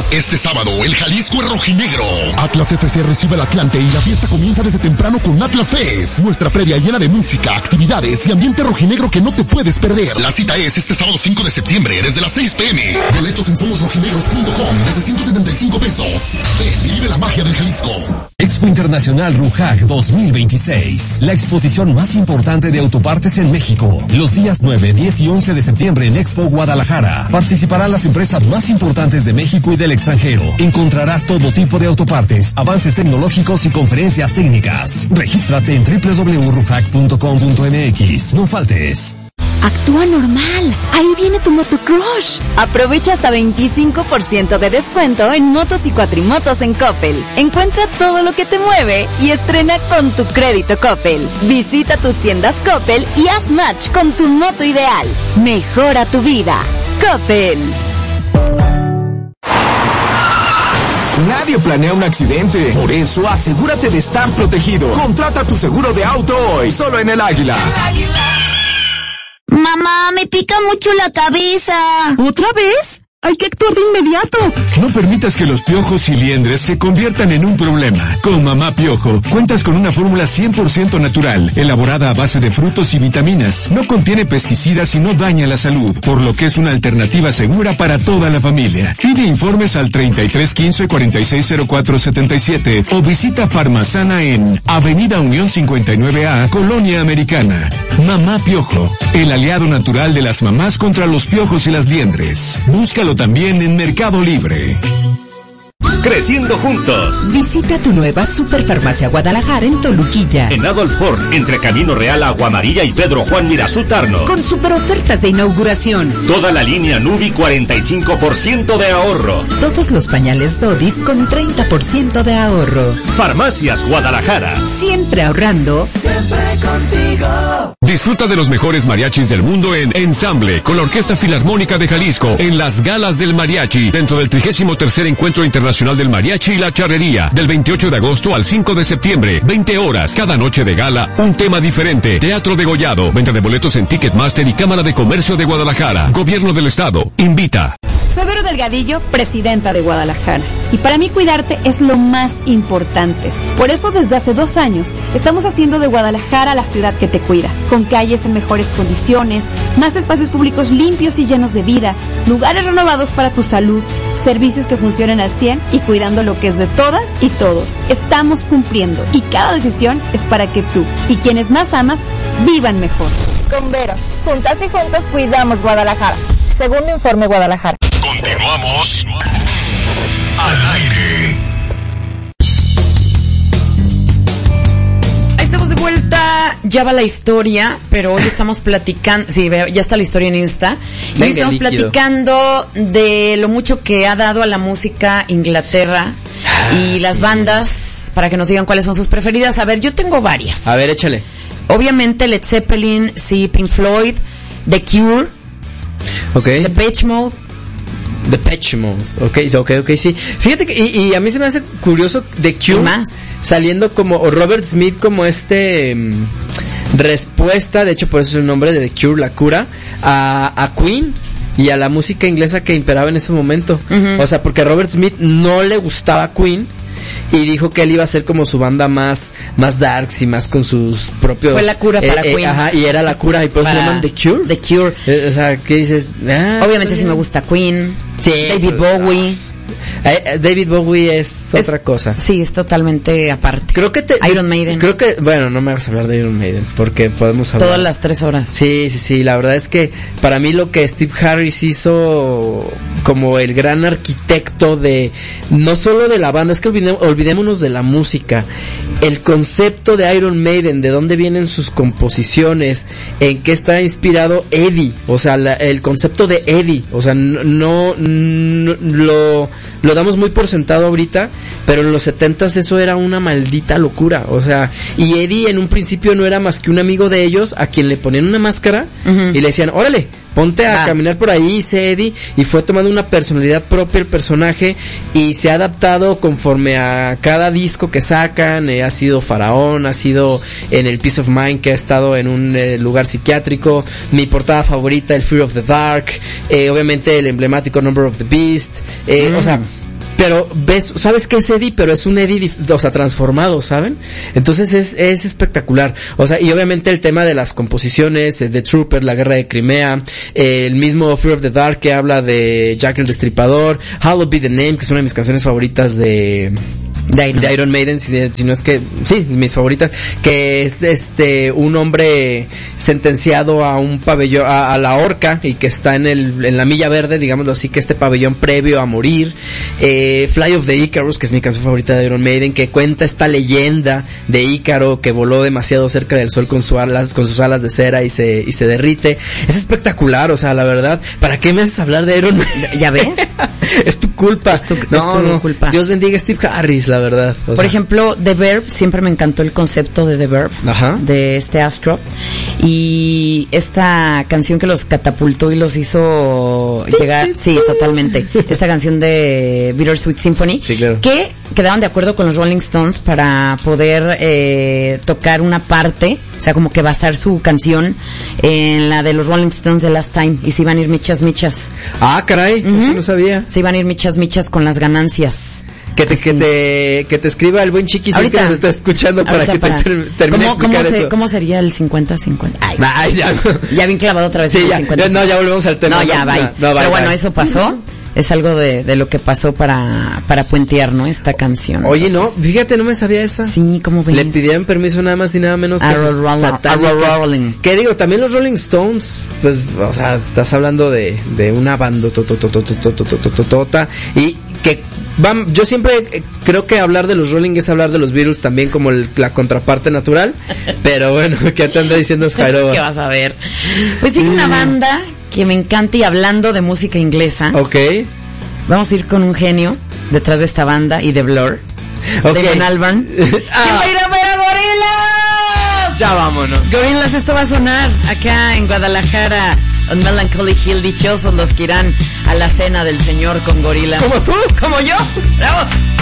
Este sábado, el Jalisco es rojinegro. Atlas FC recibe al Atlante y la fiesta comienza desde temprano con Atlas Fest. Nuestra previa llena de música, actividades y ambiente rojinegro que no te puedes perder. La cita es este sábado 5 de septiembre, desde las 6 p.m. Boletos en somosrojinegros.com desde 175 pesos. Ven y vive la magia del Jalisco. Expo Internacional RUJAC 2026. La exposición más importante de autopartes en México. Los días 9, 10 y 11 de septiembre en Expo Guadalajara. Participarán las empresas más importantes de México y del extranjero. Encontrarás todo tipo de autopartes, avances tecnológicos y conferencias técnicas. Regístrate en www.rujac.com.mx. No faltes. Actúa normal. Ahí viene tu motocrush. Aprovecha hasta 25% de descuento en motos y cuatrimotos en Coppel. Encuentra todo lo que te mueve y estrena con tu crédito Coppel. Visita tus tiendas Coppel y haz match con tu moto ideal. Mejora tu vida. Coppel. Nadie planea un accidente. Por eso, asegúrate de estar protegido. Contrata tu seguro de auto hoy, solo en El Águila. Mamá, me pica mucho la cabeza. ¿Otra vez? Hay que actuar de inmediato. No permitas que los piojos y liendres se conviertan en un problema. Con Mamá Piojo, cuentas con una fórmula 100% natural, elaborada a base de frutos y vitaminas. No contiene pesticidas y no daña la salud, por lo que es una alternativa segura para toda la familia. Pide informes al 3315-460477 o visita Farmasana en Avenida Unión 59A, Colonia Americana. Mamá Piojo, el aliado natural de las mamás contra los piojos y las liendres. Búscalo también en Mercado Libre. Creciendo juntos. Visita tu nueva Superfarmacia Guadalajara en Toluquilla. En Adolf Ford, entre Camino Real, Agua Amarilla y Pedro Juan Mirazú Tarno. Con super ofertas de inauguración. Toda la línea Nubi 45% de ahorro. Todos los pañales Dodis con 30% de ahorro. Farmacias Guadalajara. Siempre ahorrando. Siempre contigo. Disfruta de los mejores mariachis del mundo en Ensamble, con la Orquesta Filarmónica de Jalisco, en las Galas del Mariachi, dentro del 33º Encuentro Internacional del Mariachi y la Charrería, del 28 de agosto al 5 de septiembre, 20 horas, cada noche de gala, un tema diferente. Teatro degollado, venta de boletos en Ticketmaster y Cámara de Comercio de Guadalajara. Gobierno del Estado, invita. Soy Vero Delgadillo, presidenta de Guadalajara. Y para mí cuidarte es lo más importante. Por eso desde hace 2 años estamos haciendo de Guadalajara la ciudad que te cuida. Con calles en mejores condiciones, más espacios públicos limpios y llenos de vida, lugares renovados para tu salud, servicios que funcionen al 100 y cuidando lo que es de todas y todos. Estamos cumpliendo y cada decisión es para que tú y quienes más amas vivan mejor. Con Vero, juntas y juntos cuidamos Guadalajara. Segundo informe Guadalajara. Continuamos al aire. Estamos de vuelta, ya va la historia, pero hoy estamos platicando, sí, ya está la historia en Insta, y hoy estamos platicando de lo mucho que ha dado a la música Inglaterra y las bandas, para que nos digan cuáles son sus preferidas. A ver, yo tengo varias. A ver, échale. Obviamente Led Zeppelin, sí, Pink Floyd, The Cure, Depeche Mode, ok, sí. Fíjate que, y a mí se me hace curioso The Cure más saliendo como, o Robert Smith como respuesta, de hecho por eso es el nombre de The Cure, la cura, a Queen y a la música inglesa que imperaba en ese momento. Uh-huh. O sea, porque a Robert Smith no le gustaba Queen y dijo que él iba a ser como su banda más darks y más con sus propios... Fue la cura para Queen. Ajá, y era la cura, y por eso se llaman The Cure. The Cure. O sea, ¿qué dices? Obviamente sí me gusta Queen. Sí. David Bowie. David Bowie es otra cosa. Sí, es totalmente aparte. Creo que Iron Maiden. Creo que, bueno, no me hagas hablar de Iron Maiden, porque podemos hablar todas las 3 horas. Sí, la verdad es que para mí lo que Steve Harris hizo como el gran arquitecto de, no solo de la banda, es que olvidémonos de la música, el concepto de Iron Maiden, de dónde vienen sus composiciones, en qué está inspirado Eddie, o sea, el concepto de Eddie, o sea, no lo damos muy por sentado ahorita, pero en los 70s eso era una maldita locura, o sea, y Eddie en un principio no era más que un amigo de ellos a quien le ponían una máscara y le decían, órale, ponte a caminar por ahí, dice Eddie, y fue tomando una personalidad propia el personaje y se ha adaptado conforme a cada disco que sacan. Ha sido Faraón, ha sido en el Peace of Mind, que ha estado en un lugar psiquiátrico, mi portada favorita, el Fear of the Dark, obviamente el emblemático Number of the Beast, o sea, pero sabes que es Eddie, pero es un Eddie, transformado, ¿saben? Entonces es espectacular. O sea, y obviamente el tema de las composiciones, The Trooper, La Guerra de Crimea, el mismo Fear of the Dark que habla de Jack el Destripador, Hallowed Be the Name, que es una de mis canciones favoritas de Iron Maiden, si no es que, sí, mis favoritas, que es un hombre sentenciado a un pabellón, a la horca, y que está en la milla verde, digámoslo así, que este pabellón previo a morir. Fly of the Icarus, que es mi canción favorita de Iron Maiden, que cuenta esta leyenda de Ícaro que voló demasiado cerca del sol con sus alas de cera y se derrite. Es espectacular, o sea, la verdad, ¿para qué me haces hablar de Iron Maiden? ¿Ya ves? Es tu culpa. Es tu culpa. Dios bendiga a Steve Harris, la verdad. Por ejemplo, The Verb, siempre me encantó el concepto de The Verb, de Astro, y esta canción que los catapultó y los hizo llegar, sí, totalmente, esta canción de Bittersweet Symphony, sí, claro, que quedaron de acuerdo con los Rolling Stones para poder tocar una parte, o sea, como que basar su canción en la de los Rolling Stones de Last Time, y se iban a ir michas. Ah, caray, eso no sabía. Se iban a ir michas con las ganancias. Que te escriba el buen Chiquis que nos está escuchando para que termine eso. ¿Cómo sería el 50-50? Ay, ya bien clavado otra vez. Sí, ya volvemos al tema. No, ya, bye. Pero bueno, eso pasó. Es algo de lo que pasó para puentear, ¿no? Esta canción. Oye, entonces, no, fíjate, no me sabía esa. Sí, ¿cómo ves? Le pidieron permiso nada más y nada menos que Rolling. ¿Qué digo? También los Rolling Stones, pues, o sea, estás hablando de una banda y que yo siempre creo que hablar de los Rolling es hablar de los Beatles también como la contraparte natural, pero bueno, ¿qué te anda diciendo Jairo? ¿Qué vas a ver? Pues tiene una banda que me encanta, y hablando de música inglesa, vamos a ir con un genio detrás de esta banda y de Blur, Damon Albarn. ¡Que va a ir a ver a Gorillaz! Ya vámonos. Gorillaz, esto va a sonar acá en Guadalajara, on Melancholy Hill. Dichosos los que irán a la cena del Señor con Gorillaz. ¿Como tú? ¿Como yo? ¡Bravo!